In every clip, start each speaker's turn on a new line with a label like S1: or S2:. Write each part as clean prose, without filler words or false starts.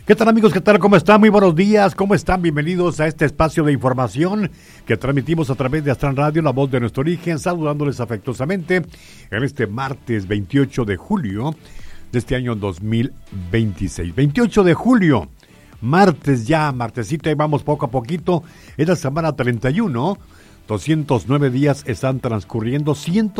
S1: ¿Qué tal, amigos? ¿Qué tal? ¿Cómo están? Muy buenos días. ¿Cómo están? Bienvenidos a este espacio de información que transmitimos a través de Astran Radio, la voz de nuestro origen, saludándoles afectuosamente en este martes 28 de julio de este año 2026. 28 de julio, martes ya, martesito, ahí vamos poco a poquito. Es la semana 31, 209 días están transcurriendo,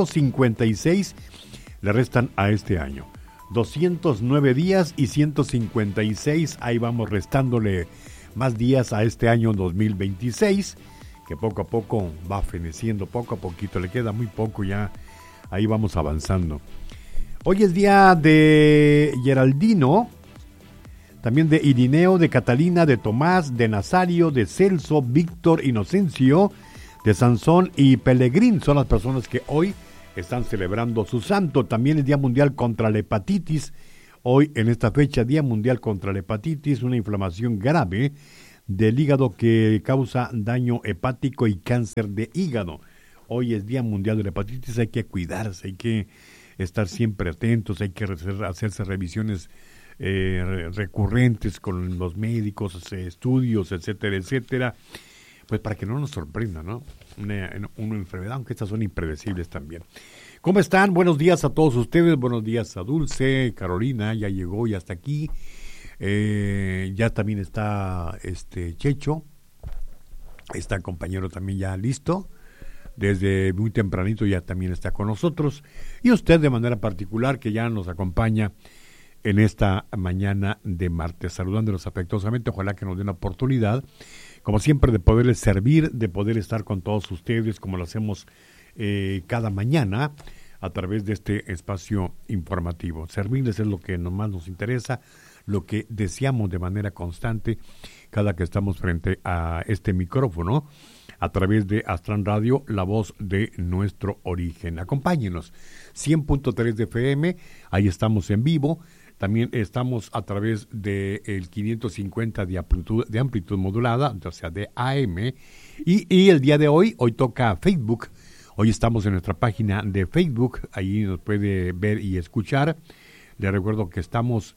S1: 156 le restan a este año. 209 días y 156, ahí vamos restándole más días a este año 2026, que poco a poco va feneciendo, poco a poquito, le queda muy poco ya, ahí vamos avanzando. Hoy es día de Geraldino, también de Irineo, de Catalina, de Tomás, de Nazario, de Celso, Víctor, Inocencio, de Sansón y Pelegrín, son las personas que hoy están celebrando su santo. También es Día Mundial contra la Hepatitis. Hoy, en esta fecha, Día Mundial contra la Hepatitis, una inflamación grave del hígado que causa daño hepático y cáncer de hígado. Hoy es Día Mundial de la Hepatitis, hay que cuidarse, hay que estar siempre atentos, hay que hacerse revisiones recurrentes con los médicos, estudios, etcétera, etcétera. Pues para que no nos sorprenda, ¿no? Una enfermedad, aunque estas son impredecibles también. ¿Cómo están? Buenos días a todos ustedes, buenos días a Dulce, Carolina, ya llegó, ya está aquí. Ya también está Checho, está el compañero también ya listo. Desde muy tempranito ya también está con nosotros. Y usted de manera particular que ya nos acompaña en esta mañana de martes. Saludándolos afectuosamente, ojalá que nos den la oportunidad, como siempre, de poderles servir, de poder estar con todos ustedes, como lo hacemos cada mañana, a través de este espacio informativo. Servirles es lo que más nos interesa, lo que deseamos de manera constante, cada que estamos frente a este micrófono, a través de Astran Radio, la voz de nuestro origen. Acompáñenos, 100.3 de FM, ahí estamos en vivo. También estamos a través del 550 de amplitud modulada, o sea, de AM. Y el día de hoy toca Facebook. Hoy estamos en nuestra página de Facebook. Ahí nos puede ver y escuchar. Le recuerdo que estamos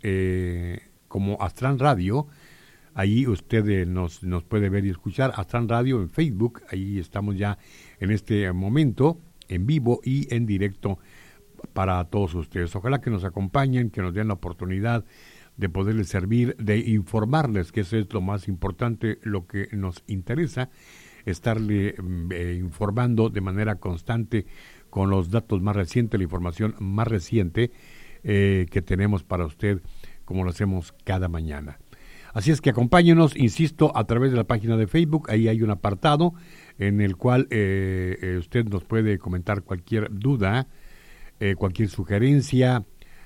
S1: como Astran Radio. Ahí usted nos puede ver y escuchar. Astran Radio en Facebook. Ahí estamos ya en este momento, en vivo y en directo, para todos ustedes. Ojalá que nos acompañen, que nos den la oportunidad de poderles servir, de informarles, que eso es lo más importante, lo que nos interesa, estarle informando de manera constante con los datos más recientes, la información más reciente que tenemos para usted, como lo hacemos cada mañana. Así es que acompáñenos, insisto, a través de la página de Facebook. Ahí hay un apartado en el cual usted nos puede comentar cualquier duda, cualquier sugerencia,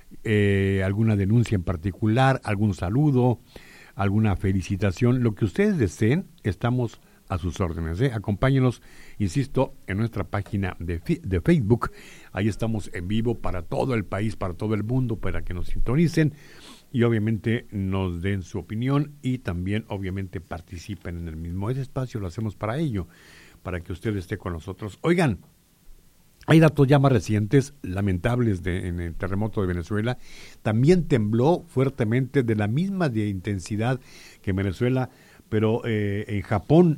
S1: alguna denuncia en particular, algún saludo, alguna felicitación, lo que ustedes deseen, estamos a sus órdenes. Acompáñenos, insisto, en nuestra página de Facebook. Ahí estamos en vivo para todo el país, para todo el mundo, para que nos sintonicen y obviamente nos den su opinión y también obviamente participen en el mismo. Ese espacio lo hacemos para ello, para que usted esté con nosotros. Oigan, hay datos ya más recientes, lamentables, en el terremoto de Venezuela. También tembló fuertemente, de la misma de intensidad que en Venezuela, pero en Japón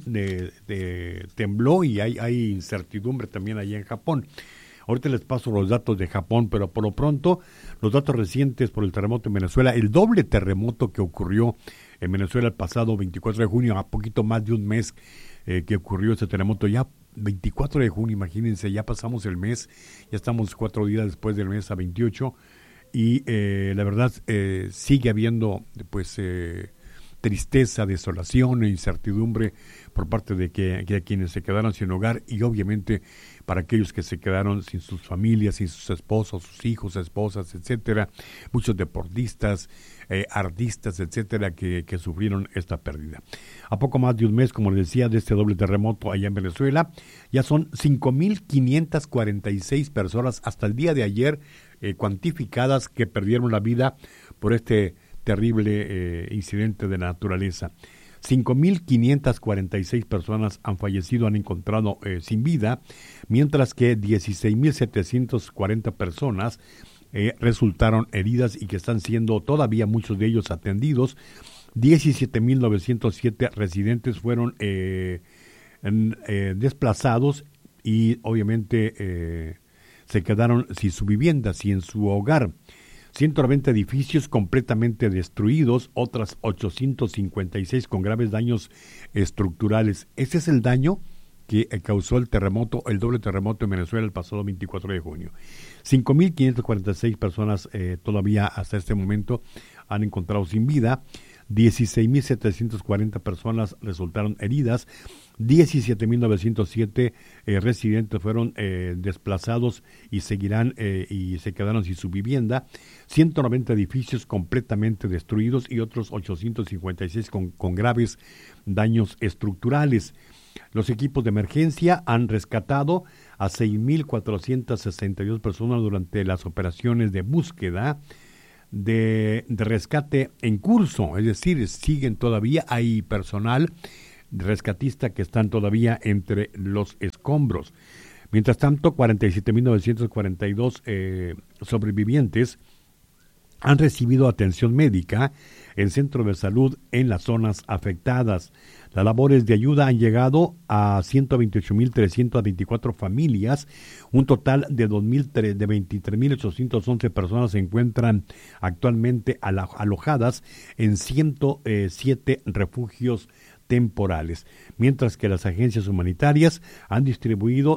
S1: tembló y hay incertidumbre también allá en Japón. Ahorita les paso los datos de Japón, pero por lo pronto, los datos recientes por el terremoto en Venezuela, el doble terremoto que ocurrió en Venezuela el pasado 24 de junio, a poquito más de un mes que ocurrió este terremoto, ya 24 de junio, imagínense, ya pasamos el mes, ya estamos 4 días después del mes a 28, y la verdad sigue habiendo pues tristeza, desolación e incertidumbre por parte de quienes se quedaron sin hogar, y obviamente para aquellos que se quedaron sin sus familias, sin sus esposos, sus hijos, esposas, etcétera, muchos deportistas, artistas, etcétera, que sufrieron esta pérdida. A poco más de un mes, como les decía, de este doble terremoto allá en Venezuela, ya son 5,546 personas hasta el día de ayer cuantificadas que perdieron la vida por este terrible incidente de la naturaleza. 5,546 personas han fallecido, han encontrado sin vida, mientras que 16,740 personas resultaron heridas y que están siendo todavía muchos de ellos atendidos 17.907 residentes fueron desplazados y obviamente se quedaron sin su vivienda, sin su hogar. 190 edificios completamente destruidos, otras 856 con graves daños estructurales. Ese es el daño que causó el doble terremoto en Venezuela el pasado 24 de junio. 5.546 personas todavía hasta este momento han encontrado sin vida. 16.740 personas resultaron heridas, 17.907 residentes fueron desplazados y seguirán y se quedaron sin su vivienda, 190 edificios completamente destruidos y otros 856 con graves daños estructurales. Los equipos de emergencia han rescatado a 6.462 personas durante las operaciones de búsqueda de rescate en curso, es decir, siguen todavía, hay personal rescatista que están todavía entre los escombros. Mientras tanto, 47.942 sobrevivientes han recibido atención médica en centros de salud en las zonas afectadas. Las labores de ayuda han llegado a 128.324 familias. Un total de 23.811 personas se encuentran actualmente alojadas en 107 refugios temporales, mientras que las agencias humanitarias han distribuido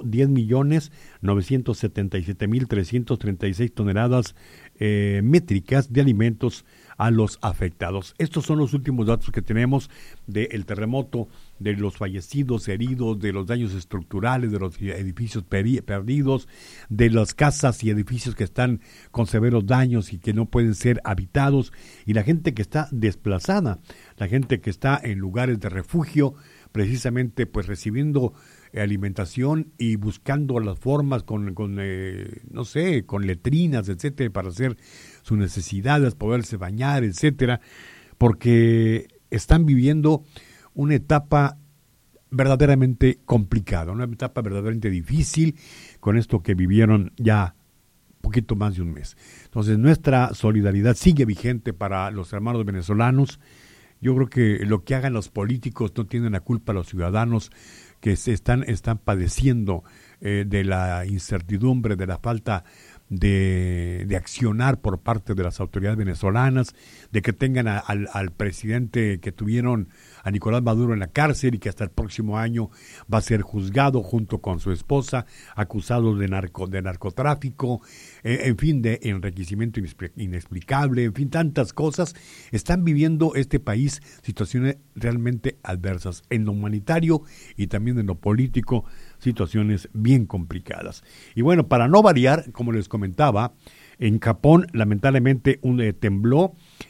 S1: 10.977.336 toneladas métricas de alimentos a los afectados. Estos son los últimos datos que tenemos del terremoto, de los fallecidos, heridos, de los daños estructurales, de los edificios perdidos, de las casas y edificios que están con severos daños y que no pueden ser habitados, y la gente que está desplazada, la gente que está en lugares de refugio, precisamente pues recibiendo alimentación y buscando las formas con letrinas, etcétera, para hacer sus necesidades, poderse bañar, etcétera, porque están viviendo una etapa verdaderamente complicada, una etapa verdaderamente difícil con esto que vivieron ya poquito más de un mes. Entonces, nuestra solidaridad sigue vigente para los hermanos venezolanos. Yo creo que lo que hagan los políticos no tienen la culpa, los ciudadanos que están padeciendo de la incertidumbre, de la falta de accionar por parte de las autoridades venezolanas, de que tengan al presidente que tuvieron, a Nicolás Maduro, en la cárcel y que hasta el próximo año va a ser juzgado junto con su esposa, acusados de narcotráfico, en fin, de enriquecimiento inexplicable, en fin, tantas cosas. Están viviendo este país situaciones realmente adversas, en lo humanitario y también en lo político, situaciones bien complicadas. Y bueno, para no variar, como les comentaba, en Japón lamentablemente tembló,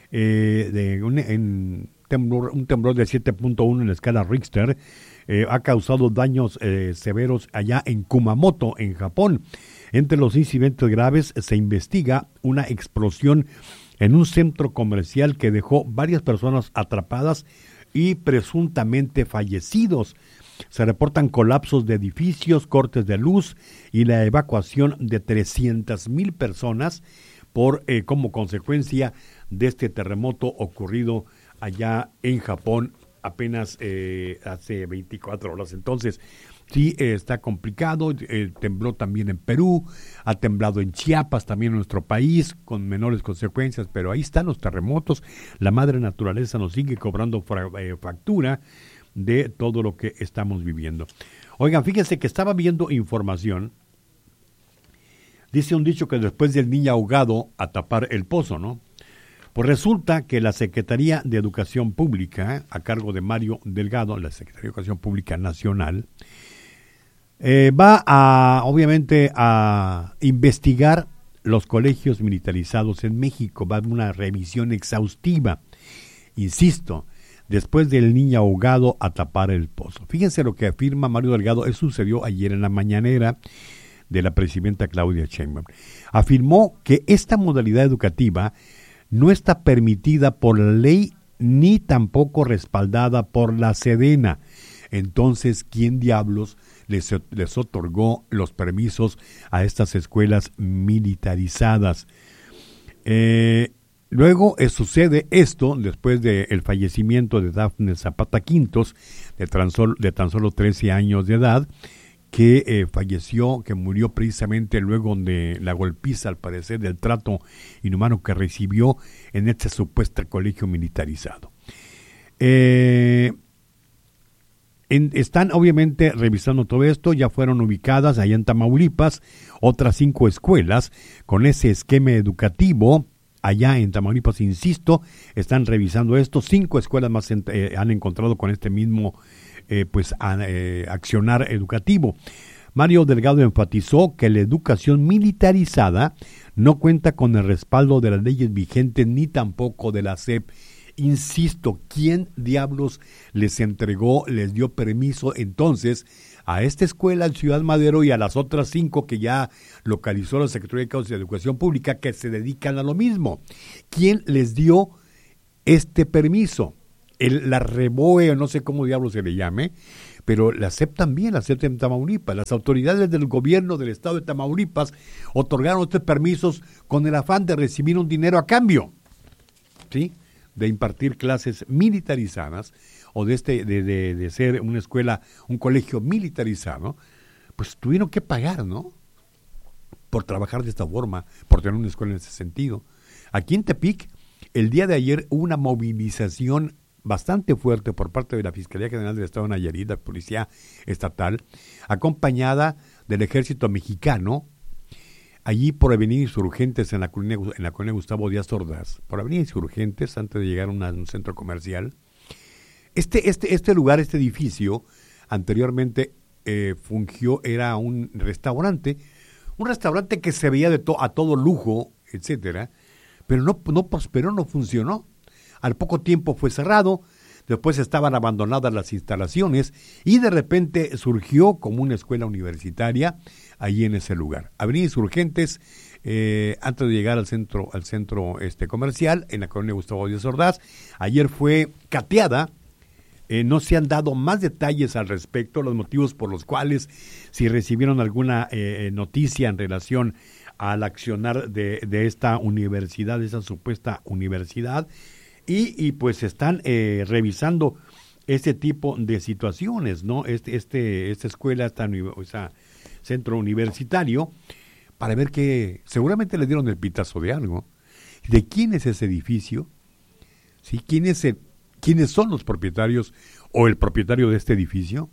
S1: un temblor de 7.1 en la escala Richter, ha causado daños severos allá en Kumamoto, en Japón. Entre los incidentes graves se investiga una explosión en un centro comercial que dejó varias personas atrapadas y presuntamente fallecidos. Se reportan colapsos de edificios, cortes de luz y la evacuación de 300,000 personas como consecuencia de este terremoto ocurrido allá en Japón apenas hace 24 horas. Entonces, sí, está complicado. Tembló también en Perú, ha temblado en Chiapas, también en nuestro país, con menores consecuencias, pero ahí están los terremotos. La madre naturaleza nos sigue cobrando factura de todo lo que estamos viviendo. Oigan, fíjense que estaba viendo información. Dice un dicho que después del niño ahogado, a tapar el pozo, ¿no? Pues resulta que la Secretaría de Educación Pública, a cargo de Mario Delgado, la Secretaría de Educación Pública Nacional, va obviamente a investigar los colegios militarizados en México. Va a haber una revisión exhaustiva. Insisto, después del niño ahogado, a tapar el pozo. Fíjense lo que afirma Mario Delgado. Eso sucedió ayer en la mañanera de la presidenta Claudia Sheinbaum. Afirmó que esta modalidad educativa no está permitida por la ley ni tampoco respaldada por la Sedena. Entonces, ¿quién diablos les otorgó los permisos a estas escuelas militarizadas? Luego sucede esto después del fallecimiento de Dafne Zapata Quintos, de tan solo 13 años de edad, que falleció, que murió precisamente luego de la golpiza, al parecer, del trato inhumano que recibió en este supuesto colegio militarizado. Están obviamente revisando todo esto, ya fueron ubicadas allá en Tamaulipas otras 5 escuelas con ese esquema educativo. Allá en Tamaulipas, insisto, están revisando esto. 5 escuelas más han encontrado con este mismo accionar educativo. Mario Delgado enfatizó que la educación militarizada no cuenta con el respaldo de las leyes vigentes ni tampoco de la SEP. Insisto, ¿quién diablos les entregó, les dio permiso entonces a esta escuela en Ciudad Madero y a las otras 5 que ya localizó la Secretaría de Educación Pública que se dedican a lo mismo? ¿Quién les dio este permiso? La REBOE, o no sé cómo diablos se le llame, pero la SEP también, la SEP en Tamaulipas. Las autoridades del gobierno del estado de Tamaulipas otorgaron estos permisos con el afán de recibir un dinero a cambio, ¿sí?, de impartir clases militarizadas o de ser una escuela, un colegio militarizado. Pues tuvieron que pagar, ¿no?, por trabajar de esta forma, por tener una escuela en ese sentido. Aquí en Tepic, el día de ayer hubo una movilización bastante fuerte por parte de la Fiscalía General del Estado de Nayarit, la Policía Estatal, acompañada del Ejército Mexicano, allí por Avenida Insurgentes, en la colonia Gustavo Díaz Ordaz, por Avenida Insurgentes, antes de llegar a un centro comercial. Este lugar, este edificio, anteriormente fungió, era un restaurante que se veía a todo lujo, etcétera, pero no prosperó, no funcionó. Al poco tiempo fue cerrado, después estaban abandonadas las instalaciones y de repente surgió como una escuela universitaria allí en ese lugar. Avenida Insurgentes, antes de llegar al centro comercial, en la colonia Gustavo Díaz Ordaz. Ayer fue cateada. No se han dado más detalles al respecto, los motivos por los cuales, si recibieron alguna noticia en relación al accionar de esta universidad, de esa supuesta universidad, y pues están revisando este tipo de situaciones, ¿no? Esta escuela, centro universitario, para ver que seguramente le dieron el pitazo de algo. ¿De quién es ese edificio? ¿Sí? ¿Quiénes son los propietarios o el propietario de este edificio?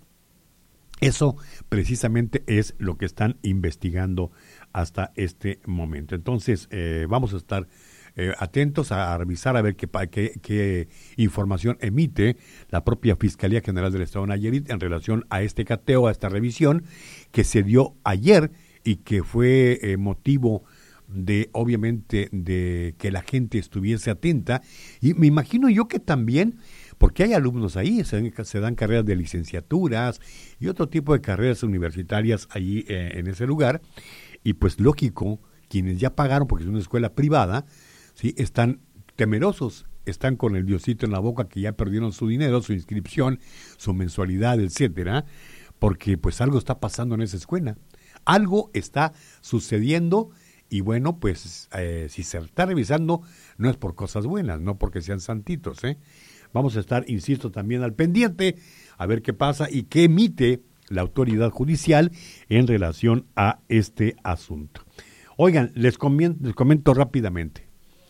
S1: Eso precisamente es lo que están investigando hasta este momento. Entonces, vamos a estar atentos a revisar, a ver qué información emite la propia Fiscalía General del Estado de Nayarit en relación a este cateo, a esta revisión que se dio ayer y que fue motivo de, obviamente, de que la gente estuviese atenta. Y me imagino yo que también, porque hay alumnos ahí, se dan carreras de licenciaturas y otro tipo de carreras universitarias allí en ese lugar, y pues lógico, quienes ya pagaron, porque es una escuela privada, ¿sí?, están temerosos, están con el diosito en la boca que ya perdieron su dinero, su inscripción, su mensualidad, etcétera, porque pues algo está pasando en esa escuela, algo está sucediendo. Y bueno, pues si se está revisando, no es por cosas buenas, no porque sean santitos, ¿eh? Vamos a estar, insisto, también al pendiente, a ver qué pasa y qué emite la autoridad judicial en relación a este asunto. Oigan, les comento rápidamente.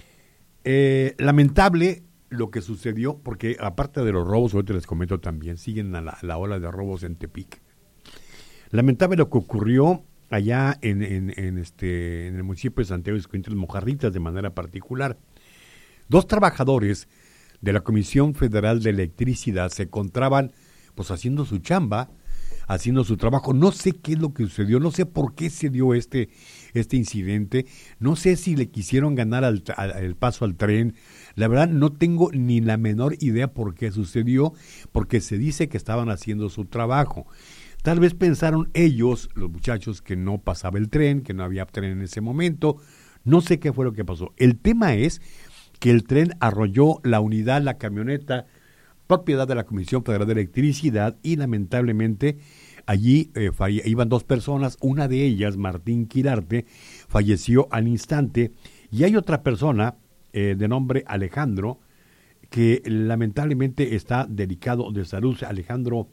S1: Lamentable lo que sucedió, porque aparte de los robos, ahorita les comento también, siguen a la ola de robos en Tepic. Lamentable lo que ocurrió allá en el municipio de Santiago de Escuintla, Mojarritas, de manera particular. 2 trabajadores de la Comisión Federal de Electricidad se encontraban pues haciendo su chamba, haciendo su trabajo. No sé qué es lo que sucedió, no sé por qué se dio este incidente, no sé si le quisieron ganar el paso al tren. La verdad no tengo ni la menor idea por qué sucedió, porque se dice que estaban haciendo su trabajo. Tal vez pensaron ellos, los muchachos, que no pasaba el tren, que no había tren en ese momento. No sé qué fue lo que pasó. El tema es que el tren arrolló la unidad, la camioneta, propiedad de la Comisión Federal de Electricidad, y lamentablemente allí iban 2 personas. Una de ellas, Martín Quirarte, falleció al instante, y hay otra persona de nombre Alejandro, que lamentablemente está delicado de salud. Alejandro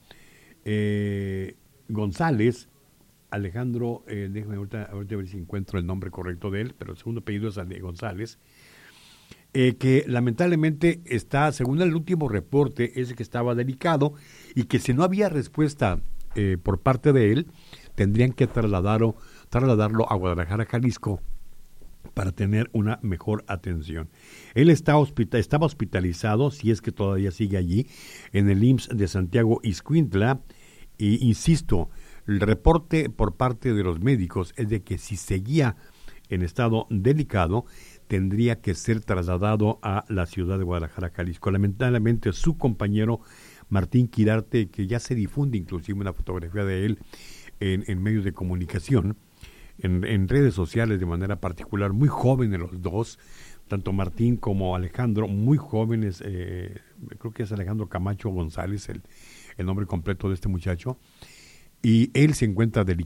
S1: González, déjame ahorita ver si encuentro el nombre correcto de él, pero el segundo apellido es González, que lamentablemente está, según el último reporte, es que estaba delicado y que si no había respuesta por parte de él, tendrían que trasladarlo a Guadalajara, Jalisco, para tener una mejor atención. Él estaba hospitalizado, si es que todavía sigue allí, en el IMSS de Santiago Ixcuintla, y insisto, el reporte por parte de los médicos es de que si seguía en estado delicado, tendría que ser trasladado a la ciudad de Guadalajara, Jalisco. Lamentablemente, su compañero Martín Quirarte, que ya se difunde inclusive una fotografía de él en medios de comunicación, en redes sociales de manera particular, muy jóvenes los dos, tanto Martín como Alejandro, muy jóvenes, creo que es Alejandro Camacho González, el nombre completo de este muchacho, y él se encuentra delicado.